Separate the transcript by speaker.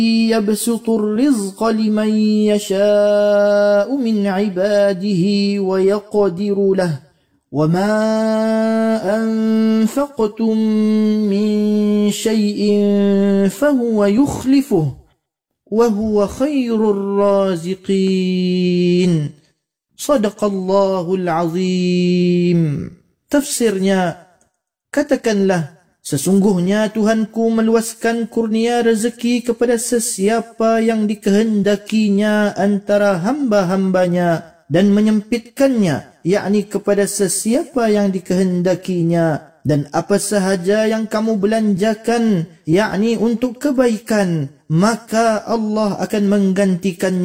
Speaker 1: يبسط الرزق لمن يشاء من عباده ويقدر له وما أنفقتم من شيء فهو يخلفه وهو خير الرازقين. Sadaqallahul azim. Tafsirnya, katakanlah, sesungguhnya Tuhanku meluaskan kurnia rezeki kepada sesiapa yang dikehendakinya antara hamba-hambanya dan menyempitkannya, yakni kepada sesiapa yang dikehendakinya. Dan apa sahaja yang kamu belanjakan, yakni untuk kebaikan, maka Allah akan menggantikannya